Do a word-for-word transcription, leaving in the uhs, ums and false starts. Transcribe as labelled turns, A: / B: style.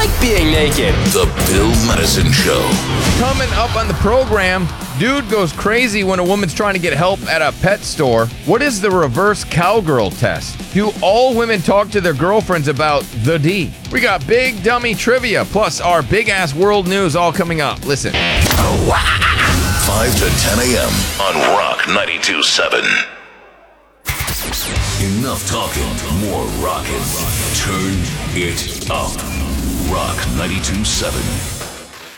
A: like being naked.
B: The Bill Madison Show.
C: Coming up on the program, dude goes crazy when a woman's trying to get help at a pet store. What is the reverse cowgirl test? Do all women talk to their girlfriends about the D? We got big dummy trivia, plus our big-ass world news all coming up. Listen.
B: five to ten a.m. on Rock ninety-two point seven. Enough talking, more rocking. Turn it up. Rock ninety-two point seven.